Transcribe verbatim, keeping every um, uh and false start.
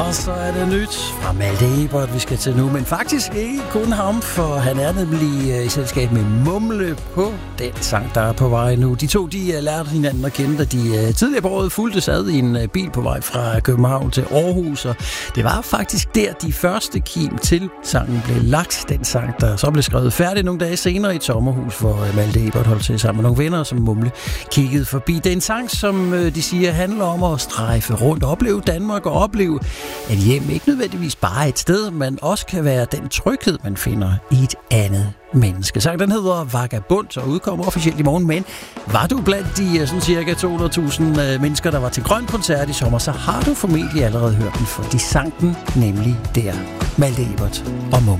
Og så er det nyt fra Malte Ebert, vi skal til nu. Men faktisk ikke kun ham, for han er nemlig i selskab med Mumle på den sang, der er på vej nu. De to, de lærte hinanden at kende, da de tidligere på året fulgtes ad i en bil på vej fra København til Aarhus. Og det var faktisk der, de første kim til sangen blev lagt. Den sang, der så blev skrevet færdig nogle dage senere i et sommerhus, hvor Malte Ebert holdt til sammen med nogle venner, som Mumle kiggede forbi. Det er en sang, som de siger handler om at strejfe rundt, opleve Danmark og opleve, at hjem ikke nødvendigvis bare er et sted, men også kan være den tryghed, man finder i et andet menneske. Sangen, den hedder Vagabond og udkommer officielt i morgen, men var du blandt de sådan cirka to hundrede tusind mennesker, der var til Grøn Koncert i sommer, så har du formentlig allerede hørt den, for de sang den nemlig der. Malte Ebert og Mumle.